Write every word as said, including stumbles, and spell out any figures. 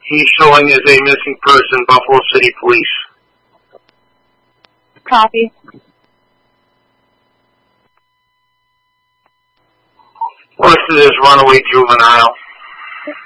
He's showing as a missing person, Buffalo City Police. Copy. Listed as runaway juvenile.